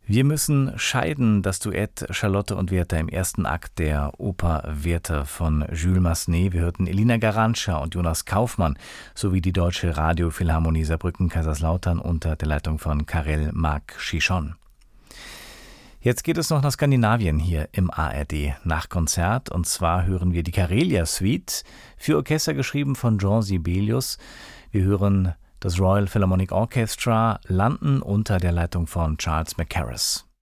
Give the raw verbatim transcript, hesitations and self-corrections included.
Wir müssen scheiden, das Duett Charlotte und Werther im ersten Akt der Oper Werther von Jules Massenet. Wir hörten Elina Garantscha und Jonas Kaufmann sowie die Deutsche Radiophilharmonie Saarbrücken-Kaiserslautern unter der Leitung von Karel Marc Chichon. Jetzt geht es noch nach Skandinavien hier im A R D Nachkonzert. Und zwar hören wir die Karelia Suite für Orchester geschrieben von Jean Sibelius. Wir hören das Royal Philharmonic Orchestra, landen unter der Leitung von Charles Mackerras.